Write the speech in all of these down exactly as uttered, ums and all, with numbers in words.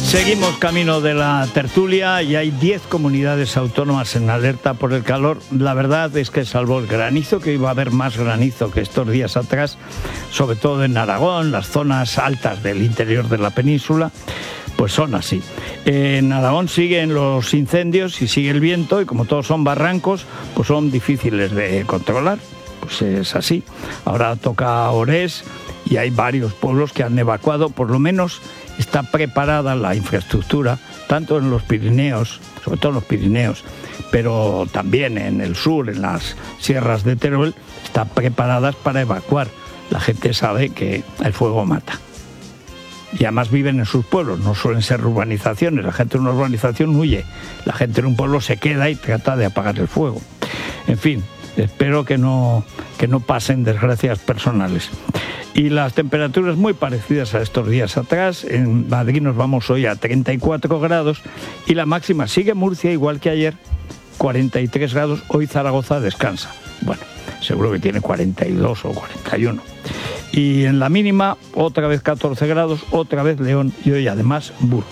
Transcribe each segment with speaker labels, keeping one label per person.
Speaker 1: Seguimos camino de la tertulia y hay diez comunidades autónomas en alerta por el calor. La verdad es que salvo el granizo, que iba a haber más granizo que estos días atrás, sobre todo en Aragón, las zonas altas del interior de la península, pues son así. En Aragón siguen los incendios y sigue el viento y como todos son barrancos, pues son difíciles de controlar. Pues es así. Ahora toca Orés y hay varios pueblos que han evacuado, por lo menos está preparada la infraestructura, tanto en los Pirineos, sobre todo en los Pirineos, pero también en el sur, en las sierras de Teruel, están preparadas para evacuar. La gente sabe que el fuego mata. Y además viven en sus pueblos, no suelen ser urbanizaciones. La gente en una urbanización huye, la gente en un pueblo se queda y trata de apagar el fuego. En fin, espero que no, que no pasen desgracias personales. Y las temperaturas muy parecidas a estos días atrás. En Madrid nos vamos hoy a treinta y cuatro grados y la máxima sigue Murcia igual que ayer, cuarenta y tres grados. Hoy Zaragoza descansa. Bueno, seguro que tiene cuarenta y dos o cuarenta y uno. Y en la mínima, otra vez catorce grados, otra vez León y hoy además Burgos.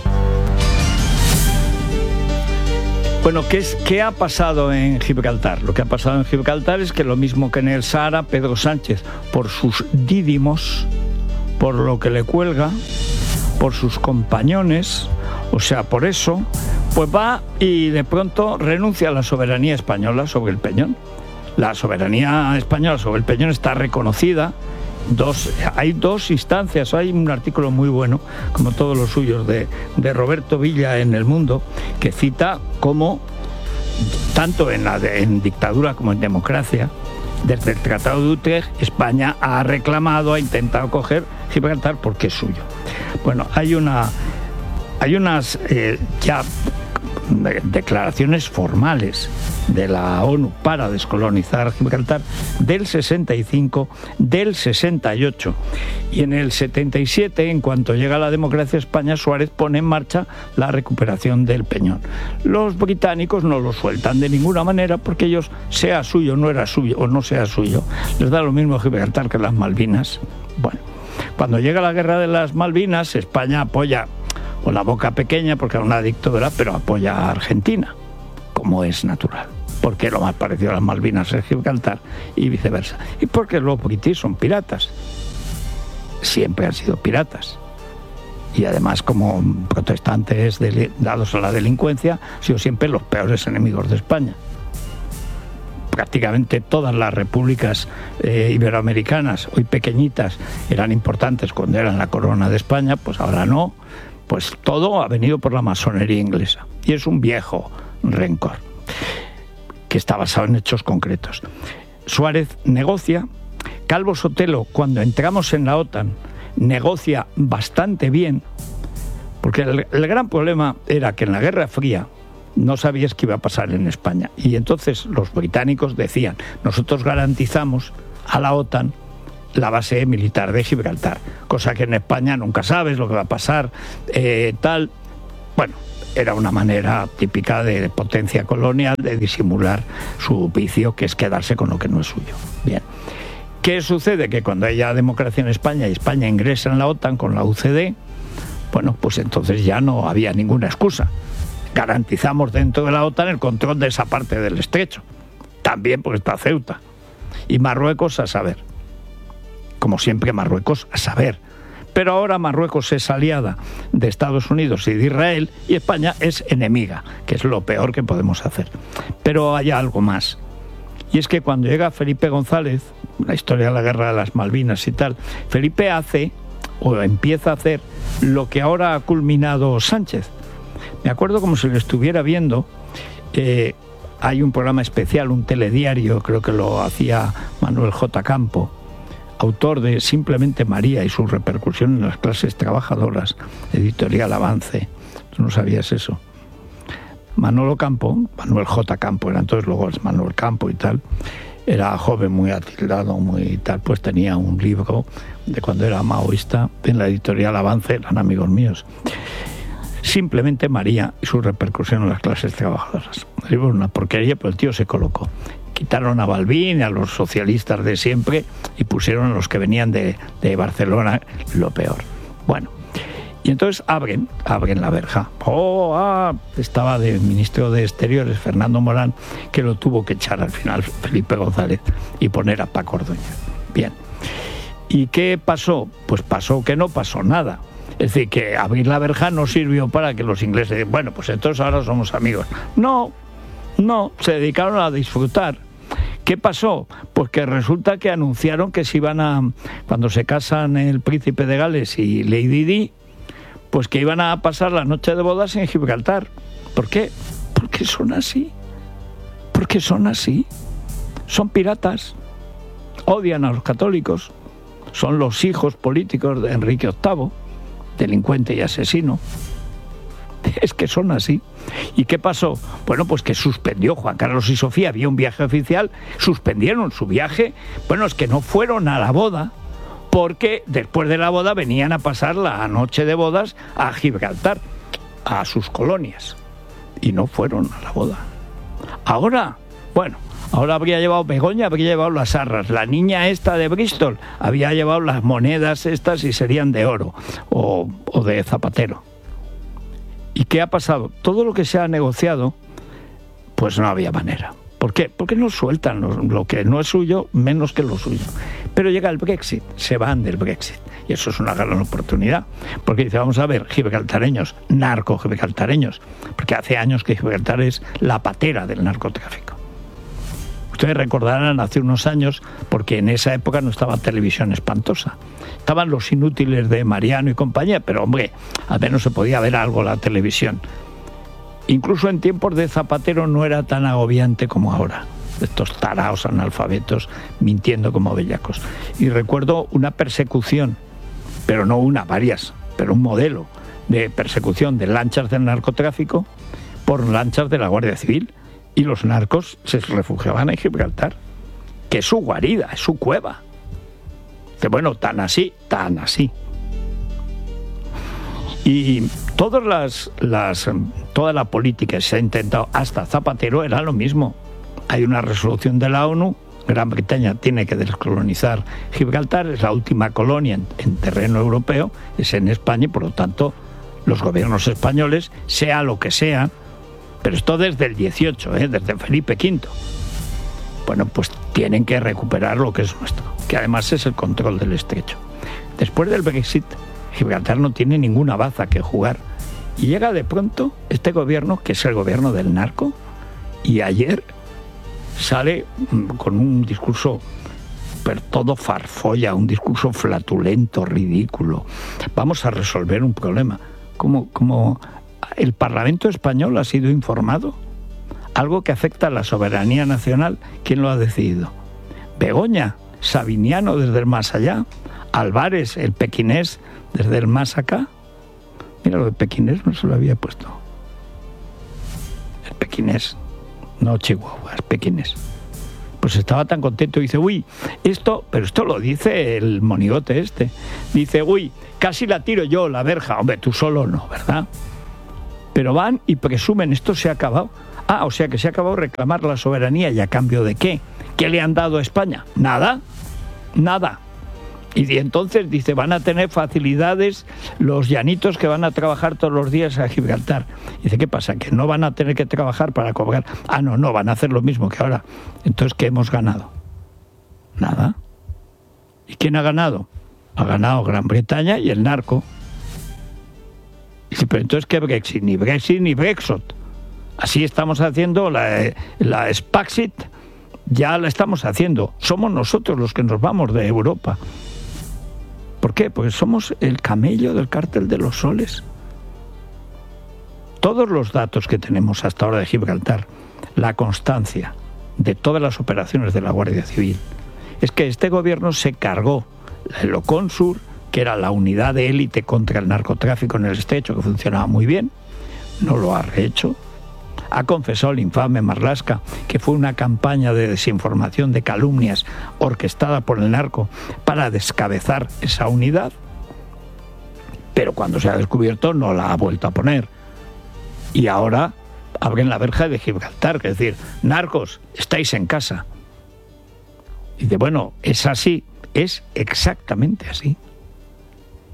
Speaker 1: Bueno, ¿qué, es, ¿qué ha pasado en Gibraltar? Lo que ha pasado en Gibraltar es que lo mismo que en el Sahara, Pedro Sánchez, por sus dídimos, por lo que le cuelga, por sus compañones, o sea, por eso, pues va y de pronto renuncia a la soberanía española sobre el Peñón. La soberanía española sobre el Peñón está reconocida. Dos, hay dos instancias, hay un artículo muy bueno, como todos los suyos, de, de Roberto Villa en El Mundo, que cita cómo, tanto en, la de, en dictadura como en democracia, desde el Tratado de Utrecht, España ha reclamado, ha intentado coger Gibraltar porque es suyo. Bueno, hay una, hay unas eh, ya declaraciones formales de la ONU para descolonizar Gibraltar del sesenta y cinco, del sesenta y ocho, y en el setenta y siete, en cuanto llega la democracia a España, Suárez pone en marcha la recuperación del Peñón. Los británicos no lo sueltan de ninguna manera porque ellos, sea suyo, no era suyo o no sea suyo, les da lo mismo Gibraltar que las Malvinas. Bueno, cuando llega la guerra de las Malvinas, España apoya con la boca pequeña porque era una dictadura, pero apoya a Argentina, como es natural, porque lo más parecido a las Malvinas es Gibraltar y viceversa. Y porque los británicos son piratas, siempre han sido piratas. Y además, como protestantes dados a la delincuencia, han sido siempre los peores enemigos de España. Prácticamente todas las repúblicas eh, iberoamericanas, hoy pequeñitas, eran importantes cuando eran la corona de España, pues ahora no. Pues todo ha venido por la masonería inglesa. Y es un viejo rencor que está basado en hechos concretos. Suárez negocia. Calvo Sotelo, cuando entramos en la OTAN, negocia bastante bien, porque el, el gran problema era que en la Guerra Fría no sabías qué iba a pasar en España. Y entonces los británicos decían, nosotros garantizamos a la OTAN la base militar de Gibraltar, cosa que en España nunca sabes lo que va a pasar, eh, tal. Bueno, era una manera típica de potencia colonial de disimular su vicio, que es quedarse con lo que no es suyo. Bien. ¿Qué sucede? Que cuando haya democracia en España y España ingresa en la OTAN con la U C D, bueno, pues entonces ya no había ninguna excusa. Garantizamos dentro de la OTAN el control de esa parte del estrecho. También porque está Ceuta. Y Marruecos a saber. Como siempre Marruecos a saber. Pero ahora Marruecos es aliada de Estados Unidos y de Israel y España es enemiga, que es lo peor que podemos hacer. Pero hay algo más. Y es que cuando llega Felipe González, la historia de la guerra de las Malvinas y tal, Felipe hace, o empieza a hacer, lo que ahora ha culminado Sánchez. Me acuerdo como si lo estuviera viendo, eh, hay un programa especial, un telediario, creo que lo hacía Manuel J. Campo, autor de Simplemente María y su repercusión en las clases trabajadoras, editorial Avance. ¿Tú no sabías eso? Manolo Campo, Manuel J. Campo, era entonces luego es Manuel Campo y tal, era joven, muy atildado, muy tal, pues tenía un libro de cuando era maoísta en la editorial Avance, eran amigos míos. Simplemente María y su repercusión en las clases trabajadoras. El libro era una porquería, pero el tío se colocó. Quitaron a Balbín, a los socialistas de siempre, y pusieron a los que venían de, de Barcelona, lo peor. Bueno, Y entonces abren, abren la verja. Oh, ah, estaba de ministro de Exteriores Fernando Morán, que lo tuvo que echar al final Felipe González y poner a Paco Ordóñez. Bien. ¿Y qué pasó? Pues pasó que no pasó nada. Es decir, que abrir la verja no sirvió para que los ingleses digan, bueno, pues entonces ahora somos amigos. No, no, se dedicaron a disfrutar. ¿Qué pasó? Pues que resulta que anunciaron que se iban a, cuando se casan el príncipe de Gales y Lady Di, pues que iban a pasar la noche de bodas en Gibraltar. ¿Por qué? Porque son así. Porque son así. Son piratas. Odian a los católicos. Son los hijos políticos de Enrique octavo, delincuente y asesino. Es que son así. ¿Y qué pasó? Bueno, pues que suspendió Juan Carlos y Sofía, había un viaje oficial, suspendieron su viaje. Bueno, es que no fueron a la boda, porque después de la boda venían a pasar la noche de bodas a Gibraltar, a sus colonias. Y no fueron a la boda. Ahora, bueno, ahora habría llevado Begoña, habría llevado las arras. La niña esta de Bristol había llevado las monedas estas y serían de oro o, o de Zapatero. ¿Y qué ha pasado? Todo lo que se ha negociado, pues no había manera. ¿Por qué? Porque no sueltan lo, lo que no es suyo, menos que lo suyo. Pero llega el Brexit, se van del Brexit. Y eso es una gran oportunidad. Porque dice, vamos a ver, gibraltareños, narco-gibraltareños. Porque hace años que Gibraltar es la patera del narcotráfico. Ustedes recordarán hace unos años, porque en esa época no estaba Televisión Espantosa. Estaban Los Inútiles de Mariano y compañía, pero hombre, al menos se podía ver algo la televisión. Incluso en tiempos de Zapatero no era tan agobiante como ahora. Estos taraos analfabetos mintiendo como bellacos. Y recuerdo una persecución, pero no una, varias, pero un modelo de persecución de lanchas del narcotráfico por lanchas de la Guardia Civil. Y los narcos se refugiaban en Gibraltar, que es su guarida, es su cueva. Que bueno, tan así, tan así. Y todas las, las, toda la política que se ha intentado hasta Zapatero era lo mismo. Hay una resolución de la ONU, Gran Bretaña tiene que descolonizar Gibraltar, es la última colonia en, en terreno europeo, es en España y por lo tanto los gobiernos españoles, sea lo que sea, pero esto desde el dieciocho, ¿eh? Desde Felipe quinto. Bueno, pues tienen que recuperar lo que es nuestro, que además es el control del estrecho. Después del Brexit, Gibraltar no tiene ninguna baza que jugar. Y llega de pronto este gobierno, que es el gobierno del narco, y ayer sale con un discurso, pero todo farfolla, un discurso flatulento, ridículo. Vamos a resolver un problema. ¿Cómo, cómo el Parlamento español ha sido informado? Algo que afecta a la soberanía nacional, ¿quién lo ha decidido? Begoña, Sabiniano desde el más allá, Álvarez, el pequinés, desde el más acá. Mira, lo de pequinés no se lo había puesto. El pequinés, no Chihuahua, es pequinés. Pues estaba tan contento, dice, uy, esto, pero esto lo dice el monigote este, dice, uy, casi la tiro yo, la verja. Hombre, tú solo no, ¿verdad? Pero van y presumen, esto se ha acabado. Ah, o sea que se ha acabado reclamar la soberanía, ¿y a cambio de qué? ¿Qué le han dado a España? Nada, nada. Y entonces dice, van a tener facilidades los llanitos que van a trabajar todos los días a Gibraltar. Dice, ¿qué pasa? ¿Que no van a tener que trabajar para cobrar? Ah, no, no, van a hacer lo mismo que ahora. Entonces, ¿qué hemos ganado? Nada. ¿Y quién ha ganado? Ha ganado Gran Bretaña y el narco. Dice, pero entonces, ¿qué Brexit? Ni Brexit ni Brexit. Así estamos haciendo la, la Spaxit, ya la estamos haciendo. Somos nosotros los que nos vamos de Europa. ¿Por qué? Porque somos el camello del cártel de los soles. Todos los datos que tenemos hasta ahora de Gibraltar, la constancia de todas las operaciones de la Guardia Civil, es que este gobierno se cargó el Oconsur, que era la unidad de élite contra el narcotráfico en el estrecho, que funcionaba muy bien, no lo ha rehecho. Ha confesado el infame Marlaska que fue una campaña de desinformación, de calumnias orquestada por el narco para descabezar esa unidad, pero cuando se ha descubierto no la ha vuelto a poner. Y ahora abren la verja de Gibraltar, es decir, narcos, estáis en casa. Y dice, bueno, es así, es exactamente así.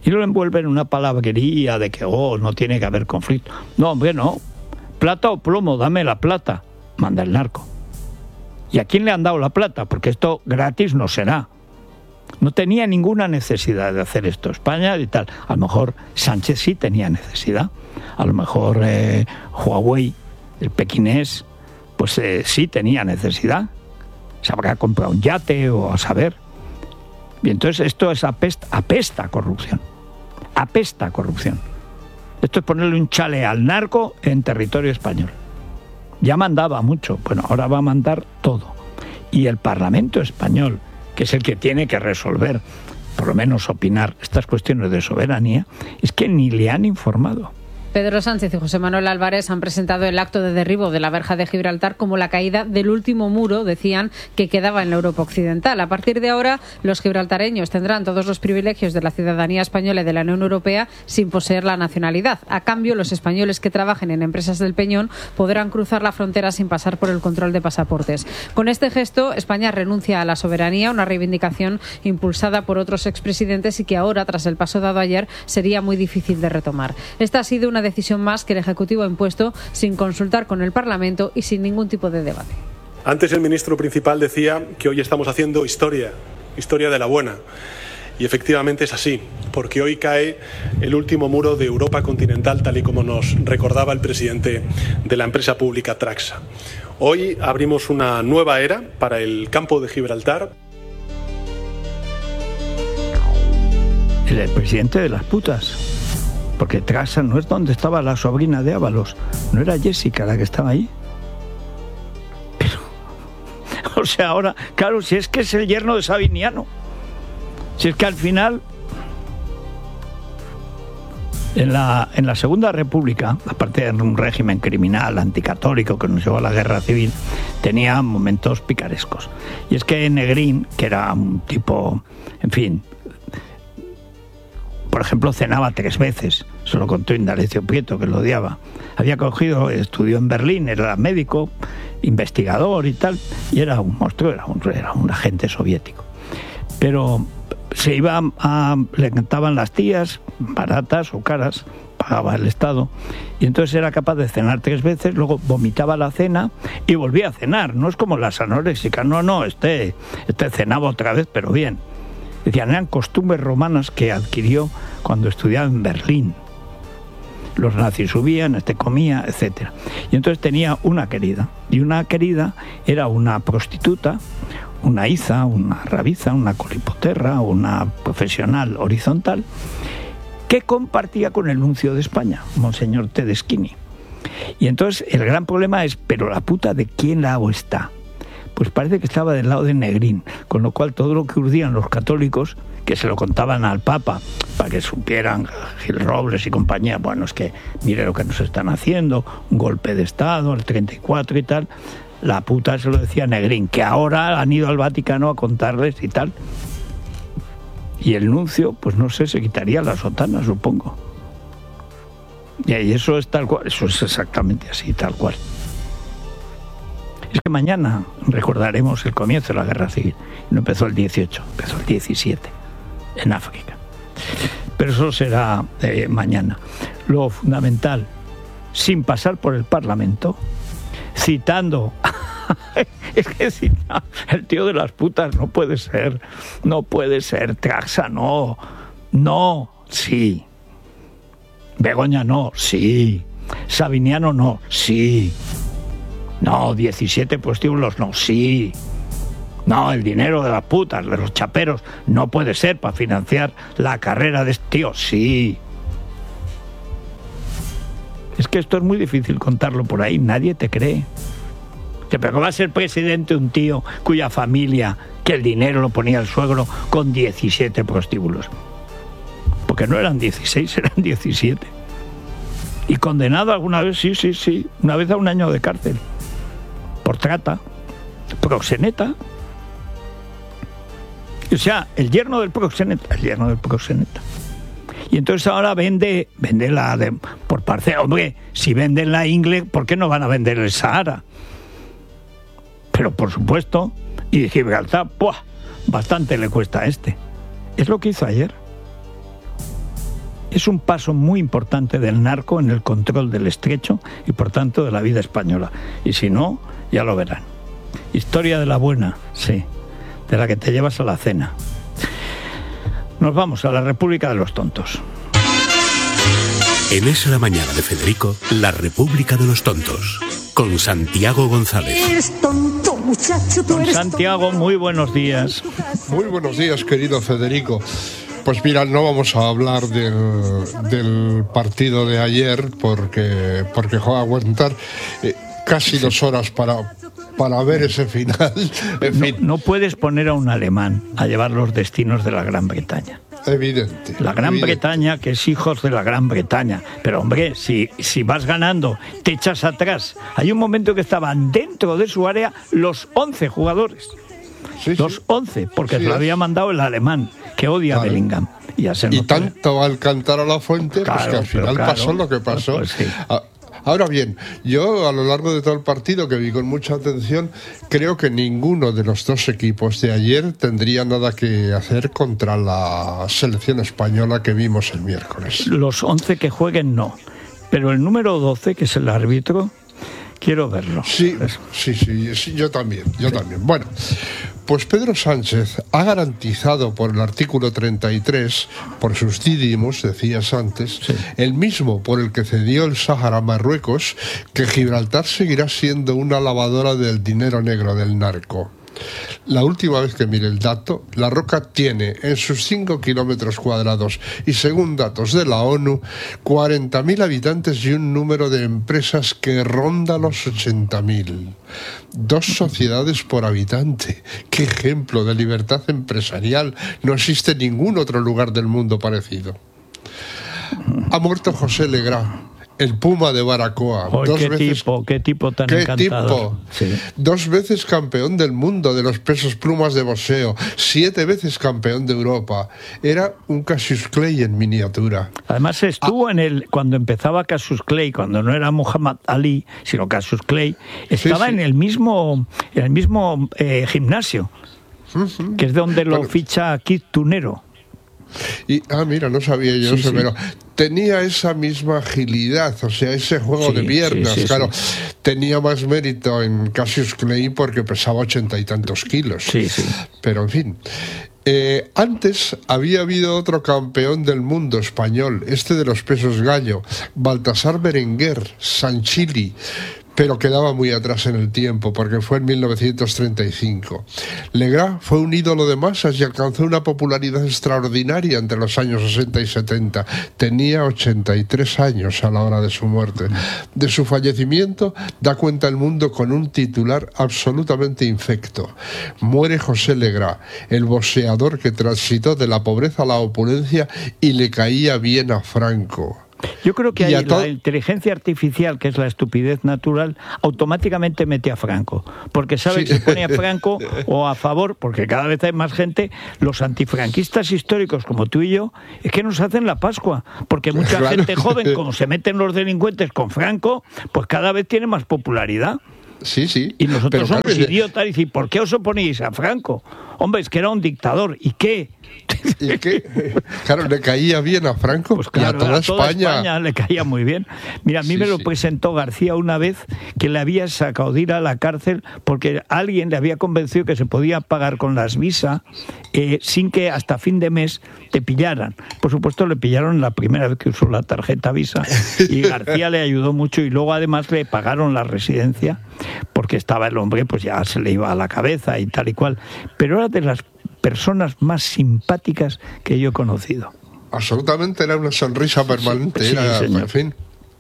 Speaker 1: Y lo envuelve en una palabrería de que, oh, no tiene que haber conflicto. No, hombre, no. Plata o plomo, dame la plata. Manda el narco. ¿Y a quién le han dado la plata? Porque esto gratis no será. No tenía ninguna necesidad de hacer esto España y tal. A lo mejor Sánchez sí tenía necesidad. A lo mejor eh, Huawei, el pequinés, pues eh, sí tenía necesidad. Se habrá comprado un yate o a saber. Y entonces esto es apesta, apesta corrupción. Apesta corrupción. Esto es ponerle un chale al narco en territorio español. Ya mandaba mucho, bueno, ahora va a mandar todo. Y el Parlamento español, que es el que tiene que resolver, por lo menos opinar, estas cuestiones de soberanía, es que ni le han informado.
Speaker 2: Pedro Sánchez y José Manuel Álvarez han presentado el acto de derribo de la verja de Gibraltar como la caída del último muro, decían, que quedaba en la Europa occidental. A partir de ahora, los gibraltareños tendrán todos los privilegios de la ciudadanía española y de la Unión Europea sin poseer la nacionalidad. A cambio, los españoles que trabajen en empresas del Peñón podrán cruzar la frontera sin pasar por el control de pasaportes. Con este gesto, España renuncia a la soberanía, una reivindicación impulsada por otros expresidentes y que ahora, tras el paso dado ayer, sería muy difícil de retomar. Esta ha sido una decisión más que el Ejecutivo ha impuesto sin consultar con el Parlamento y sin ningún tipo de debate.
Speaker 3: Antes el ministro principal decía que hoy estamos haciendo historia, historia de la buena. Y efectivamente es así, porque hoy cae el último muro de Europa continental, tal y como nos recordaba el presidente de la empresa pública Traxa. Hoy abrimos una nueva era para el campo de Gibraltar.
Speaker 1: El, el presidente de las putas. Porque Traxa no es donde estaba la sobrina de Ábalos, no era Jessica la que estaba ahí. Pero, o sea, ahora, claro, si es que es el yerno de Sabiniano, si es que al final, en la, en la Segunda República, aparte de un régimen criminal, anticatólico que nos llevó a la guerra civil, tenía momentos picarescos. Y es que Negrín, que era un tipo, en fin, por ejemplo, cenaba tres veces, se lo contó Indalecio Prieto, que lo odiaba. Había cogido, estudió en Berlín, era médico, investigador y tal, y era un monstruo, era un, era un agente soviético. Pero se iba a, le encantaban las tías, baratas o caras, pagaba el Estado, y entonces era capaz de cenar tres veces, luego vomitaba la cena y volvía a cenar. No es como las anoréxicas, no, no, este, este cenaba otra vez, pero bien. Decían, eran costumbres romanas que adquirió cuando estudiaba en Berlín. Los nazis subían, este comía, etcétera. Y entonces tenía una querida. Y una querida era una prostituta, una iza, una rabiza, una colipoterra, una profesional horizontal, que compartía con el nuncio de España, Monseñor Tedeschini. Y entonces el gran problema es, ¿pero la puta de quién lado está? Pues parece que estaba del lado de Negrín, con lo cual todo lo que urdían los católicos, que se lo contaban al Papa, para que supieran, Gil Robles y compañía, bueno, es que mire lo que nos están haciendo, un golpe de Estado, el treinta y cuatro y tal, la puta se lo decía Negrín, que ahora han ido al Vaticano a contarles y tal. Y el nuncio, pues no sé, se quitaría la sotana, supongo. Y eso es tal cual, eso es exactamente así, tal cual. Es que mañana recordaremos el comienzo de la Guerra Civil. No empezó el dieciocho, empezó el diecisiete, en África. Pero eso será eh, mañana. Lo fundamental, sin pasar por el Parlamento, citando... es que cita, el tío de las putas no puede ser, no puede ser, Traxa no, no, sí. Begoña no, sí. Sabiniano no, sí. No, diecisiete prostíbulos, no, sí. No, el dinero de las putas, de los chaperos, no puede ser para financiar la carrera de este tío, sí. Es que esto es muy difícil contarlo por ahí, nadie te cree. Que pero va a ser presidente un tío cuya familia, que el dinero lo ponía el suegro, con diecisiete prostíbulos. Porque no eran dieciséis, eran diecisiete. Y condenado alguna vez, sí, sí, sí, una vez a un año de cárcel. Por trata, proxeneta. O sea, el yerno del proxeneta, el yerno del proxeneta. Y entonces ahora vende, vende la de, por parcela. Hombre, si venden la ingle, ¿por qué no van a vender el Sahara? Pero por supuesto, y Gibraltar, ¡buah! Bastante le cuesta a este. Es lo que hizo ayer. Es un paso muy importante del narco en el control del estrecho y por tanto de la vida española. Y si no, ya lo verán. Historia de la buena, sí, de la que te llevas a la cena. Nos vamos a la República de los Tontos.
Speaker 4: En Es la Mañana de Federico, la República de los Tontos, con Santiago González.
Speaker 5: Eres tonto, muchacho, tú
Speaker 1: Don
Speaker 5: eres
Speaker 1: Santiago,
Speaker 5: tonto.
Speaker 1: muy buenos días.
Speaker 6: Muy buenos días, querido Federico. Pues mira, no vamos a hablar del, del partido de ayer porque, porque joder, aguantar eh, casi dos horas para, para ver ese final. En
Speaker 1: No,
Speaker 6: fin,
Speaker 1: no puedes poner a un alemán a llevar los destinos de la Gran Bretaña.
Speaker 6: evidente.
Speaker 1: La Gran
Speaker 6: evidente.
Speaker 1: Bretaña, que es hijos de la Gran Bretaña. Pero hombre, si, si vas ganando, te echas atrás. Hay un momento que estaban dentro de su área los once jugadores.
Speaker 6: Sí,
Speaker 1: Los
Speaker 6: sí.
Speaker 1: once, porque
Speaker 6: Sí,
Speaker 1: se lo
Speaker 6: es.
Speaker 1: había mandado el alemán, que odia
Speaker 6: Claro.
Speaker 1: a Bellingham. Y, ya se
Speaker 6: Y
Speaker 1: notó.
Speaker 6: tanto al cantar a la fuente, pues
Speaker 1: Claro,
Speaker 6: que al
Speaker 1: pero
Speaker 6: final
Speaker 1: claro,
Speaker 6: pasó lo que pasó.
Speaker 1: pues sí.
Speaker 6: Ah, Ahora bien, yo a lo largo de todo el partido, que vi con mucha atención, creo que ninguno de los dos equipos de ayer tendría nada que hacer contra la selección española que vimos el miércoles.
Speaker 1: Los once que jueguen no. Pero el número doce, que es el árbitro, quiero verlo.
Speaker 6: Sí, sí, sí, sí, yo también, yo también. Bueno, pues Pedro Sánchez ha garantizado por el artículo treinta y tres, por sus dídimos, decías antes,
Speaker 1: Sí.
Speaker 6: el mismo por el que cedió el Sáhara a Marruecos, que Gibraltar seguirá siendo una lavadora del dinero negro del narco. La última vez que miré el dato, La Roca tiene en sus cinco kilómetros cuadrados y según datos de la ONU, cuarenta mil habitantes y un número de empresas que ronda los ochenta mil. Dos sociedades por habitante. ¡Qué ejemplo de libertad empresarial! No existe ningún otro lugar del mundo parecido. Ha muerto José Legrá, el Puma de Baracoa.
Speaker 1: Oh,
Speaker 6: dos
Speaker 1: qué
Speaker 6: veces
Speaker 1: tipo, qué tipo tan
Speaker 6: ¿Qué
Speaker 1: encantador.
Speaker 6: tipo?
Speaker 1: Sí.
Speaker 6: Dos veces campeón del mundo de los pesos plumas de boxeo, siete veces campeón de Europa. Era un Cassius Clay en miniatura.
Speaker 1: Además estuvo
Speaker 6: Ah.
Speaker 1: en el cuando empezaba Cassius Clay, cuando no era Muhammad Ali, sino Cassius Clay, estaba
Speaker 6: sí.
Speaker 1: en el mismo en el mismo eh, gimnasio, que es donde lo
Speaker 6: Bueno.
Speaker 1: ficha Keith Tunero.
Speaker 6: Y, ah, mira, no sabía yo
Speaker 1: Sí,
Speaker 6: eso,
Speaker 1: sí.
Speaker 6: pero tenía esa misma agilidad, o sea, ese juego
Speaker 1: Sí,
Speaker 6: de piernas,
Speaker 1: sí, sí,
Speaker 6: claro.
Speaker 1: sí.
Speaker 6: Tenía más mérito en Cassius Clay porque pesaba ochenta y tantos kilos.
Speaker 1: Sí, sí.
Speaker 6: Pero en fin. Eh, antes había habido otro campeón del mundo español, este de los pesos gallo, Baltasar Berenguer, Sanchili, pero quedaba muy atrás en el tiempo porque fue en mil novecientos treinta y cinco. Legrá fue un ídolo de masas y alcanzó una popularidad extraordinaria entre los años sesenta y setenta. Tenía ochenta y tres años a la hora de su muerte. De su fallecimiento da cuenta el mundo con un titular absolutamente infecto. Muere José Legrá, el boxeador que transitó de la pobreza a la opulencia y le caía bien a Franco.
Speaker 1: Yo creo que
Speaker 6: Y
Speaker 1: hay
Speaker 6: a to-
Speaker 1: la inteligencia artificial, que es la estupidez natural, automáticamente mete a Franco, porque sabe
Speaker 6: Sí.
Speaker 1: que se pone a Franco o a favor, porque cada vez hay más gente, los antifranquistas históricos como tú y yo, es que nos hacen la Pascua, porque mucha
Speaker 6: Claro.
Speaker 1: gente joven, como se meten los delincuentes con Franco, pues cada vez tiene más popularidad.
Speaker 6: Sí, sí.
Speaker 1: Y nosotros
Speaker 6: Pero,
Speaker 1: somos
Speaker 6: claro, es-
Speaker 1: idiotas y decir, ¿por qué os oponéis a Franco? Hombre, es que era un dictador. ¿Y qué?
Speaker 6: ¿Y qué? Claro, le caía bien a Franco
Speaker 1: Pues
Speaker 6: y
Speaker 1: claro,
Speaker 6: a toda,
Speaker 1: a toda
Speaker 6: España.
Speaker 1: España le caía muy bien. Mira, a mí
Speaker 6: Sí,
Speaker 1: me lo
Speaker 6: sí.
Speaker 1: presentó García una vez, que le había sacado de ir a la cárcel porque alguien le había convencido que se podía pagar con las visas eh, sin que hasta fin de mes te pillaran. Por supuesto, le pillaron la primera vez que usó la tarjeta Visa y García le ayudó mucho y luego además le pagaron la residencia porque estaba el hombre, pues ya se le iba a la cabeza y tal y cual. Pero era de las personas más simpáticas que yo he conocido.
Speaker 6: Absolutamente, era una sonrisa permanente.
Speaker 1: sí,
Speaker 6: era,
Speaker 1: señor.
Speaker 6: en fin.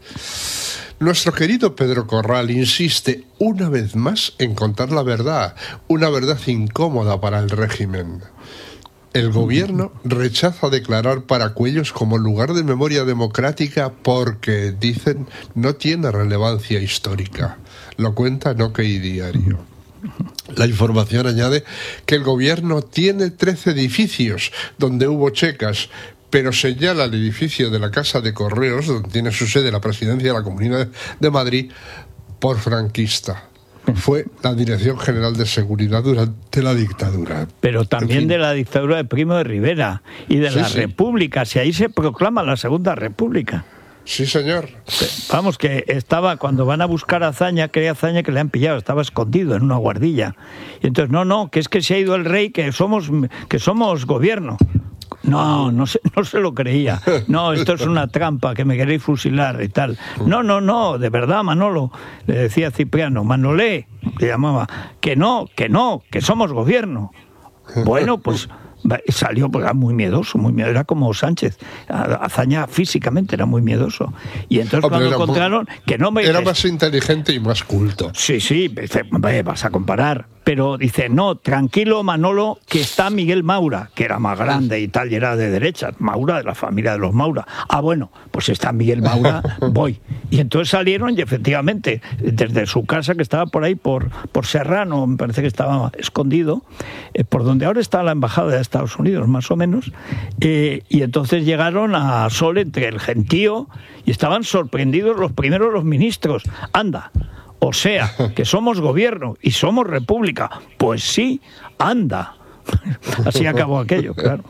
Speaker 6: Nuestro querido Pedro Corral insiste una vez más en contar la verdad, una verdad incómoda para el régimen. El gobierno rechaza declarar Paracuellos como lugar de memoria democrática porque, dicen, no tiene relevancia histórica. Lo cuenta en OK Diario. La información añade que el gobierno tiene trece edificios donde hubo checas, pero señala el edificio de la Casa de Correos, donde tiene su sede la presidencia de la Comunidad de Madrid, por franquista. fue la Dirección General de Seguridad durante la dictadura.
Speaker 1: Pero también
Speaker 6: en fin.
Speaker 1: de la dictadura de Primo de Rivera y de
Speaker 6: Sí,
Speaker 1: la
Speaker 6: sí.
Speaker 1: República, si ahí se proclama la Segunda República.
Speaker 6: Sí, señor.
Speaker 1: Vamos, que estaba, cuando van a buscar a Azaña, que a Azaña que le han pillado, estaba escondido en una guardilla. Y entonces, no, no, que es que se ha ido el rey, que somos, que somos gobierno. No, no se, no se lo creía. No, esto es una trampa, que me queréis fusilar y tal. No, no, no, de verdad, Manolo, le decía Cipriano, Manolé, le llamaba, que no, que no, que somos gobierno. Bueno, pues salió, pues era muy miedoso, muy miedoso, era como Sánchez. Azaña físicamente era muy miedoso. Y entonces
Speaker 6: Hombre,
Speaker 1: cuando encontraron
Speaker 6: muy,
Speaker 1: que no me...
Speaker 6: Era más inteligente y más culto.
Speaker 1: Sí, sí, dice, vas a comparar. Pero dice, no, tranquilo, Manolo, que está Miguel Maura, que era más grande y tal, y era de derechas. Maura, de la familia de los Maura. Ah, bueno, pues está Miguel Maura, voy. Y entonces salieron y efectivamente, desde su casa, que estaba por ahí, por, por Serrano, me parece que estaba escondido, eh, por donde ahora está la embajada de Estados Unidos, más o menos, eh, y entonces llegaron a Sol entre el gentío y estaban sorprendidos los primeros los ministros. Anda, o sea, que somos gobierno y somos república. Pues sí, anda. Así acabó aquello, claro.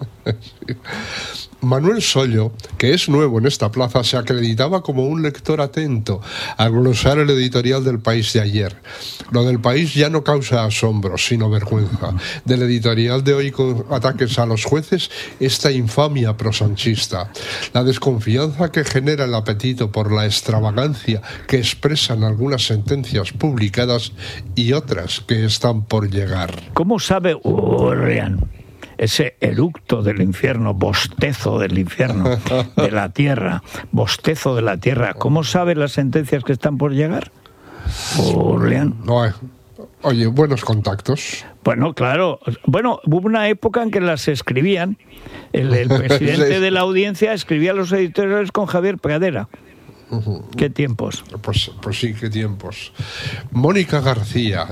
Speaker 6: Manuel Sollo, que es nuevo en esta plaza, se acreditaba como un lector atento al glosar el editorial del País de ayer. Lo del País ya no causa asombro, sino vergüenza. Del editorial de hoy con ataques a los jueces, esta infamia prosanchista. La desconfianza que genera el apetito por la extravagancia que expresan algunas sentencias publicadas y otras que están por llegar.
Speaker 1: ¿Cómo sabe Urrián? Ese eructo del infierno, bostezo del infierno, de la tierra, bostezo de la tierra. ¿Cómo sabe las sentencias que están por llegar? Urrián.
Speaker 6: No, eh. Oye, buenos contactos.
Speaker 1: Bueno, claro. Bueno, hubo una época en que las escribían. El, el presidente de la audiencia escribía los editoriales con Javier Pradera. Uh-huh. ¿Qué tiempos?
Speaker 6: Pues, pues sí, qué tiempos. Mónica García.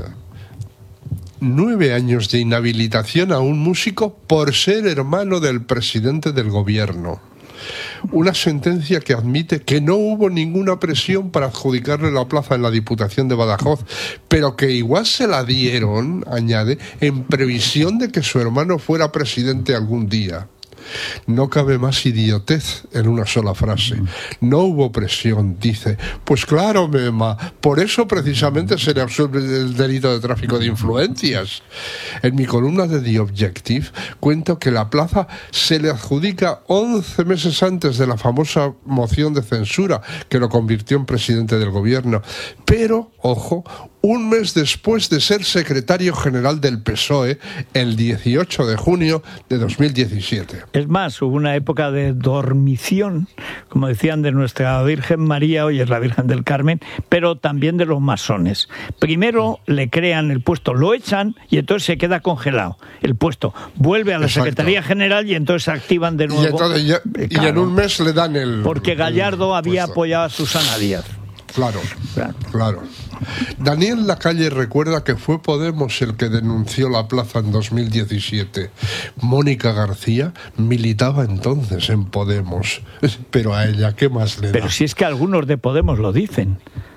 Speaker 6: Nueve años de inhabilitación a un músico por ser hermano del presidente del gobierno. Una sentencia que admite que no hubo ninguna presión para adjudicarle la plaza en la Diputación de Badajoz, pero que igual se la dieron, añade, en previsión de que su hermano fuera presidente algún día. No cabe más idiotez en una sola frase. No hubo presión, dice. Pues claro, Mema, por eso precisamente se le absuelve del delito de tráfico de influencias. En mi columna de The Objective cuento que la plaza se le adjudica once meses antes de la famosa moción de censura que lo convirtió en presidente del gobierno. Pero, ojo, un mes después de ser secretario general del P S O E, el dieciocho de junio de dos mil diecisiete.
Speaker 1: Es más, hubo una época de dormición, como decían, de nuestra Virgen María, hoy es la Virgen del Carmen, pero también de los masones. Primero le crean el puesto, lo echan y entonces se queda congelado el puesto. Vuelve a la Exacto. Secretaría General y entonces se activan de nuevo.
Speaker 6: Y, entonces ya, claro, y en un mes le dan el...
Speaker 1: Porque Gallardo
Speaker 6: el
Speaker 1: había
Speaker 6: puesto.
Speaker 1: apoyado a Susana Díaz.
Speaker 6: Claro, claro, claro. Daniel Lacalle recuerda que fue Podemos el que denunció la plaza en dos mil diecisiete. Mónica García militaba entonces en Podemos, pero a ella, ¿qué más le da?
Speaker 1: Pero si es que algunos de Podemos lo dicen.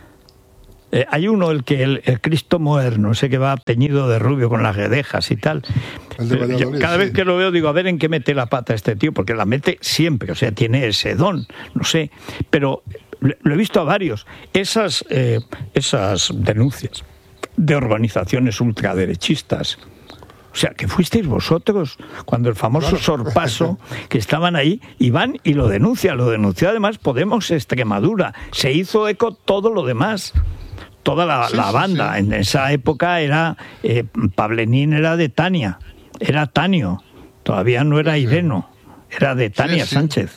Speaker 1: Eh, hay uno, el que el, el Cristo moderno, ese que va teñido de rubio con las guedejas y tal. Yo, cada vez que lo veo digo, a ver en qué mete la pata este tío, porque la mete siempre, o sea, tiene ese don, no sé, pero lo he visto a varios. Esas, eh, esas denuncias de organizaciones ultraderechistas, o sea, que fuisteis vosotros cuando el famoso claro. sorpaso, que estaban ahí, y van y lo denuncia, lo denunció además Podemos Extremadura, se hizo eco todo lo demás. Toda la, sí, la banda, sí, sí. En esa época era, eh, Pablenín era de Tania, era Tanio, todavía no era Ireno, era de Tania sí, sí. Sánchez.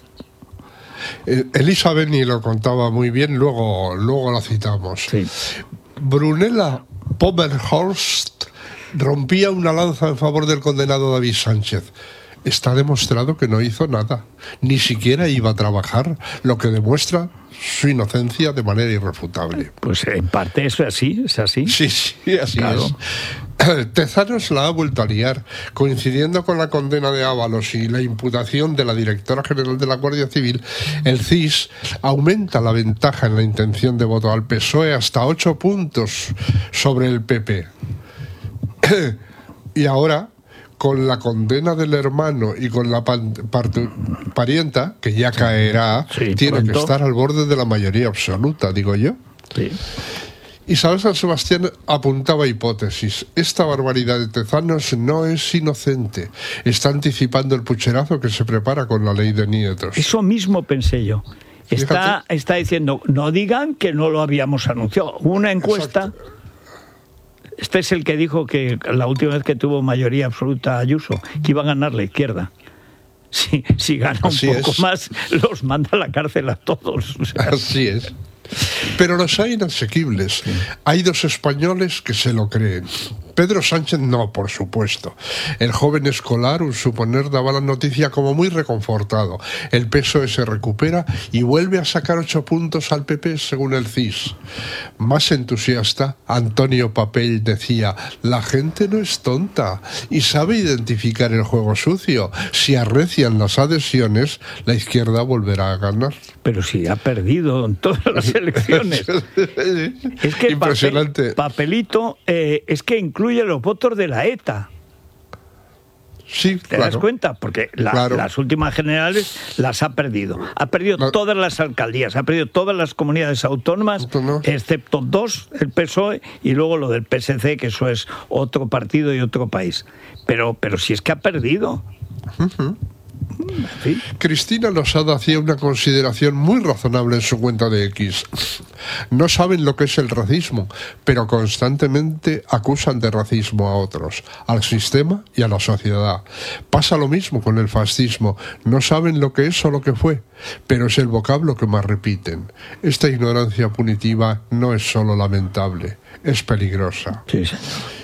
Speaker 6: Elisa Beni lo contaba muy bien, luego, luego la citamos. Sí. Brunella Pomerhorst rompía una lanza en favor del condenado David Sánchez. está demostrado que no hizo nada, ni siquiera iba a trabajar, lo que demuestra su inocencia de manera irrefutable.
Speaker 1: Pues en parte es así, es así.
Speaker 6: Sí, sí, así
Speaker 1: claro.
Speaker 6: es. Tezanos la ha vuelto a liar, coincidiendo con la condena de Ábalos y la imputación de la directora general de la Guardia Civil. El C I S aumenta la ventaja en la intención de voto al P S O E hasta ocho puntos sobre el P P. Y ahora, con la condena del hermano y con la pan, partu, parienta, que ya caerá, sí, tiene pronto. que estar al borde de la mayoría absoluta, digo yo.
Speaker 1: Sí.
Speaker 6: Isabel San Sebastián apuntaba hipótesis. Esta barbaridad de Tezanos no es inocente. Está anticipando el pucherazo que se prepara con la ley de nietos.
Speaker 1: Eso mismo pensé yo. Está, está diciendo, no digan que no lo habíamos anunciado. Una encuesta... Exacto. Este es el que dijo que la última vez que tuvo mayoría absoluta Ayuso, que iba a ganar la izquierda. Si, si gana un Así poco es. más, los manda a la cárcel a todos. O sea.
Speaker 6: Así es. Pero los hay inasequibles. Sí. Hay dos españoles que se lo creen. Pedro Sánchez no, por supuesto. El joven escolar, un suponer, daba la noticia como muy reconfortado. El P S O E se recupera y vuelve a sacar ocho puntos al P P según el C I S. Más entusiasta, Antonio Papell decía, la gente no es tonta y sabe identificar el juego sucio. Si arrecian las adhesiones, la izquierda volverá a ganar.
Speaker 1: Pero si ha perdido en todas las elecciones. Es que
Speaker 6: impresionante.
Speaker 1: Papel, papelito eh, es que incluye los votos de la ETA.
Speaker 6: Sí,
Speaker 1: ¿Te
Speaker 6: claro.
Speaker 1: das cuenta? Porque la,
Speaker 6: claro.
Speaker 1: las últimas generales las ha perdido. Ha perdido no. todas las alcaldías, ha perdido todas las comunidades autónomas, no. excepto dos, el P S O E, y luego lo del P S C, que eso es otro partido y otro país. Pero, pero si es que ha perdido.
Speaker 6: Uh-huh. ¿Sí? Cristina Losada hacía una consideración muy razonable en su cuenta de X. No saben lo que es el racismo, pero constantemente acusan de racismo a otros, al sistema y a la sociedad. Pasa lo mismo con el fascismo. No saben lo que es o lo que fue, pero es el vocablo que más repiten. Esta ignorancia punitiva no es solo lamentable, es peligrosa.
Speaker 1: Sí, sí.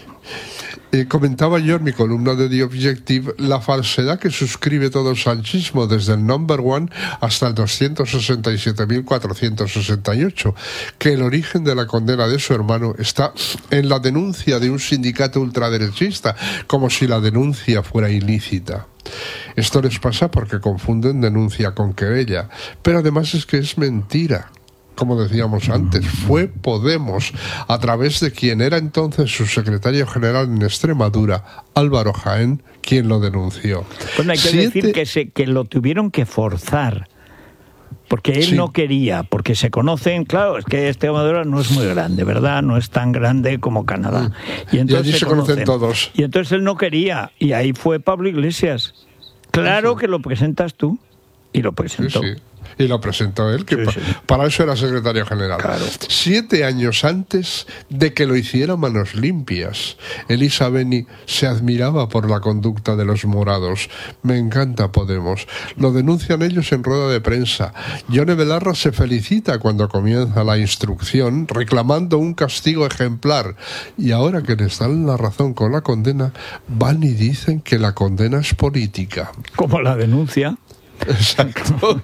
Speaker 6: Eh, comentaba yo en mi columna de The Objective la falsedad que suscribe todo el sanchismo, desde el number one hasta el doscientos sesenta y siete mil cuatrocientos sesenta y ocho, que el origen de la condena de su hermano está en la denuncia de un sindicato ultraderechista, como si la denuncia fuera ilícita. Esto les pasa porque confunden denuncia con querella, pero además es que es mentira. Como decíamos antes, fue Podemos, a través de quien era entonces su secretario general en Extremadura, Álvaro Jaén, quien lo denunció.
Speaker 1: Bueno, hay que Siete... decir que, se, que lo tuvieron que forzar, porque él sí. no quería, porque se conocen, claro, es que Extremadura no es muy grande, ¿verdad? No es tan grande como Canadá.
Speaker 6: Y, entonces y allí se, se conocen, conocen todos.
Speaker 1: Y entonces él no quería, y ahí fue Pablo Iglesias. Claro Eso. que lo presentas tú, y lo presentó.
Speaker 6: Sí, sí. Y lo presentó él, que sí, sí. para eso era secretario general.
Speaker 1: Claro.
Speaker 6: Siete años antes de que lo hiciera manos limpias, Elisa Beni se admiraba por la conducta de los morados. Me encanta Podemos. Lo denuncian ellos en rueda de prensa. Yone Belarra se felicita cuando comienza la instrucción, reclamando un castigo ejemplar. Y ahora que les dan la razón con la condena, van y dicen que la condena es política.
Speaker 1: Como la denuncia.
Speaker 6: Exacto.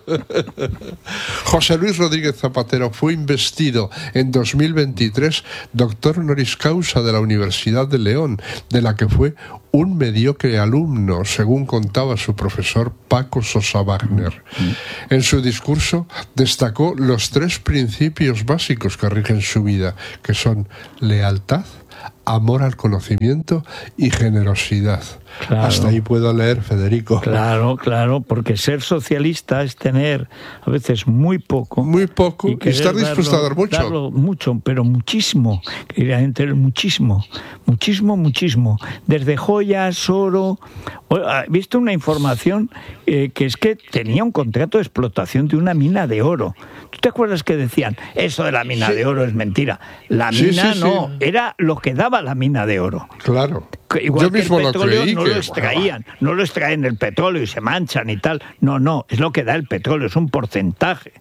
Speaker 6: José Luis Rodríguez Zapatero fue investido en dos mil veintitrés doctor honoris causa de la Universidad de León, de la que fue un mediocre alumno, según contaba su profesor Paco Sosa Wagner. En su discurso destacó los tres principios básicos que rigen su vida, que son lealtad, amor al conocimiento y generosidad.
Speaker 1: Claro.
Speaker 6: Hasta ahí puedo leer, Federico.
Speaker 1: Claro, claro, porque ser socialista es tener a veces muy poco.
Speaker 6: Muy poco, y, y estar dispuesto
Speaker 1: darlo,
Speaker 6: a dar mucho.
Speaker 1: Darlo mucho, pero muchísimo. Quería tener muchísimo, muchísimo, muchísimo. Desde joyas, oro. He visto una información eh, que es que tenía un contrato de explotación de una mina de oro. ¿Tú te acuerdas que decían, eso de la mina sí. de oro es mentira? La
Speaker 6: sí,
Speaker 1: mina
Speaker 6: sí,
Speaker 1: no,
Speaker 6: sí.
Speaker 1: era lo que daba la mina de oro.
Speaker 6: Claro.
Speaker 1: Igual
Speaker 6: Yo
Speaker 1: que
Speaker 6: mismo
Speaker 1: el petróleo
Speaker 6: lo creí
Speaker 1: no
Speaker 6: que,
Speaker 1: lo extraían, bueno. no lo extraen el petróleo y se manchan y tal. No, no, es lo que da el petróleo, es un porcentaje.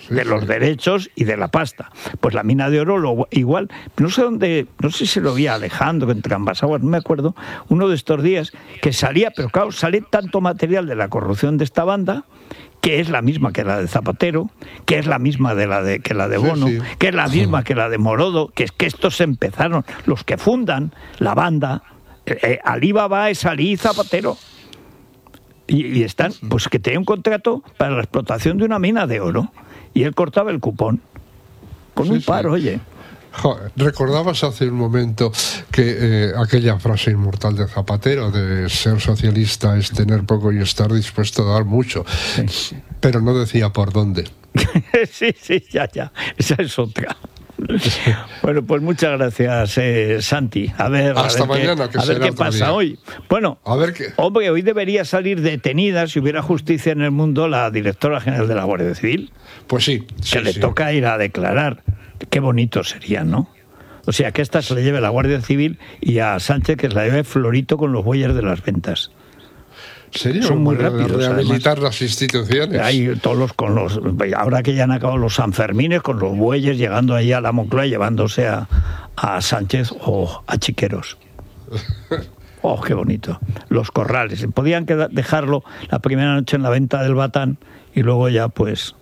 Speaker 1: sí, de los sí. derechos y de la pasta. Pues la mina de oro, lo, igual, no sé dónde, no sé si lo vi a Alejandro, entre ambas aguas, no me acuerdo, uno de estos días, que salía, pero claro, sale tanto material de la corrupción de esta banda, que es la misma que la de Zapatero, que es la misma de la de que la de Bono, sí, sí. que es la misma que la de Morodo, que es que estos empezaron, los que fundan la banda, eh, Alibaba es Ali Zapatero. Y, y están, pues que tenía un contrato para la explotación de una mina de oro, y él cortaba el cupón con sí, un paro, sí. oye.
Speaker 6: Joder, recordabas hace un momento que eh, aquella frase inmortal de Zapatero de ser socialista es tener poco y estar dispuesto a dar mucho, sí. pero no decía por dónde.
Speaker 1: sí, sí, ya, ya, esa es otra. Bueno, pues muchas gracias, eh, Santi. A ver,
Speaker 6: Hasta
Speaker 1: a ver
Speaker 6: mañana,
Speaker 1: qué,
Speaker 6: que
Speaker 1: a ver qué pasa
Speaker 6: día.
Speaker 1: hoy. Bueno,
Speaker 6: a ver qué.
Speaker 1: Hombre, hoy debería salir detenida, si hubiera justicia en el mundo, la directora general de la Guardia Civil.
Speaker 6: Pues sí.
Speaker 1: Que
Speaker 6: sí,
Speaker 1: le
Speaker 6: sí.
Speaker 1: toca ir a declarar. Qué bonito sería, ¿no? O sea, que esta se le lleve la Guardia Civil y a Sánchez que se la lleve Florito con los bueyes de las ventas.
Speaker 6: Sería
Speaker 1: Son muy rápidos.
Speaker 6: Rehabilitar
Speaker 1: además.
Speaker 6: las instituciones.
Speaker 1: Hay todos los, con los, ahora que ya han acabado los Sanfermines, con los bueyes llegando ahí a la Moncloa, llevándose a, a Sánchez o a Chiqueros. Oh, qué bonito. Los corrales. Podían quedar, dejarlo la primera noche en la venta del Batán y luego ya, pues.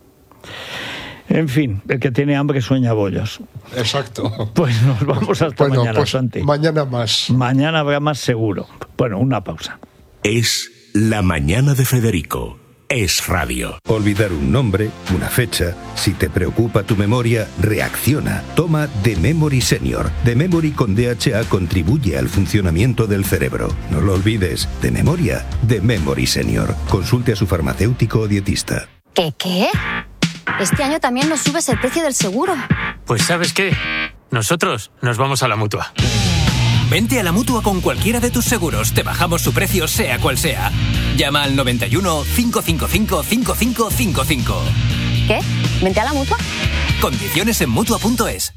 Speaker 1: En fin, el que tiene hambre sueña bollos.
Speaker 6: Exacto.
Speaker 1: Pues nos vamos hasta
Speaker 6: bueno,
Speaker 1: mañana,
Speaker 6: pues
Speaker 1: Santi.
Speaker 6: Mañana más.
Speaker 1: Mañana habrá más seguro. Bueno, una pausa.
Speaker 4: Es La Mañana de Federico. Es radio.
Speaker 7: Olvidar un nombre, una fecha. Si te preocupa tu memoria, reacciona. Toma The Memory Senior. The Memory con D H A contribuye al funcionamiento del cerebro. No lo olvides. De memoria, The Memory Senior. Consulte a su farmacéutico o dietista.
Speaker 8: ¿Qué qué? Este año también nos subes el precio del seguro.
Speaker 9: Pues ¿sabes qué? Nosotros nos vamos a la Mutua.
Speaker 10: Vente a la Mutua con cualquiera de tus seguros. Te bajamos su precio sea cual sea. Llama al noventa y uno, cinco cinco cinco, cinco cinco cinco cinco.
Speaker 8: ¿Qué? ¿Vente a la Mutua?
Speaker 10: Condiciones en Mutua punto es.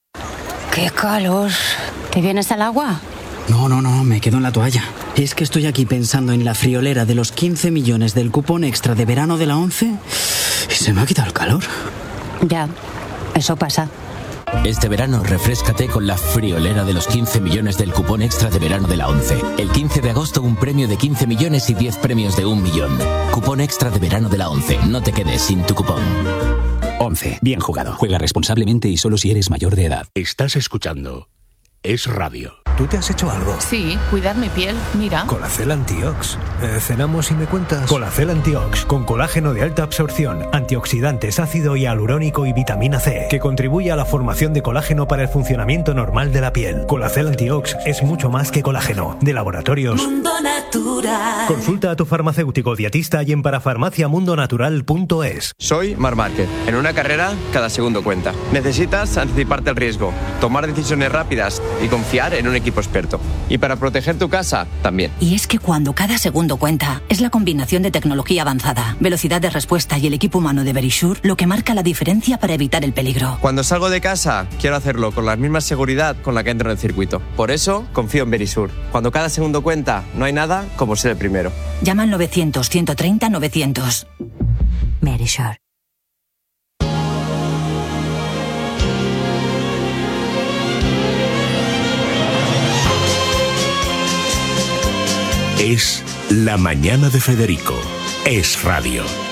Speaker 8: ¡Qué calor! ¿Te vienes al agua?
Speaker 11: No, no, no, me quedo en la toalla. Es que estoy aquí pensando en la friolera de los quince millones del cupón extra de verano de la ONCE y se me ha quitado el calor.
Speaker 8: Ya, eso pasa.
Speaker 12: Este verano refréscate con la friolera de los quince millones del cupón extra de verano de la ONCE. El quince de agosto un premio de quince millones y diez premios de un millón. Cupón extra de verano de la ONCE. No te quedes sin tu cupón.
Speaker 13: ONCE. Bien jugado. Juega responsablemente y solo si eres mayor de edad.
Speaker 4: Estás escuchando Es Radio.
Speaker 14: ¿Tú te has hecho algo?
Speaker 15: Sí, cuidar mi piel, mira.
Speaker 14: Colacel Antiox. Eh, ¿Cenamos y me cuentas? Colacel Antiox, con colágeno de alta absorción, antioxidantes, ácido hialurónico y vitamina C, que contribuye a la formación de colágeno para el funcionamiento normal de la piel. Colacel Antiox es mucho más que colágeno. De Laboratorios
Speaker 16: Mundo Natural.
Speaker 14: Consulta a tu farmacéutico dietista y en parafarmacia mundo natural punto es.
Speaker 17: Soy Marc Márquez. En una carrera, cada segundo cuenta. Necesitas anticiparte al riesgo, tomar decisiones rápidas y confiar en un equipo experto. Y para proteger tu casa, también.
Speaker 18: Y es que cuando cada segundo cuenta, es la combinación de tecnología avanzada, velocidad de respuesta y el equipo humano de Verisure lo que marca la diferencia para evitar el peligro.
Speaker 17: Cuando salgo de casa, quiero hacerlo con la misma seguridad con la que entro en el circuito. Por eso, confío en Verisure. Cuando cada segundo cuenta, no hay nada como ser el primero.
Speaker 18: Llama al novecientos, ciento treinta, novecientos. Verisure.
Speaker 4: Es La Mañana de Federico. Es radio.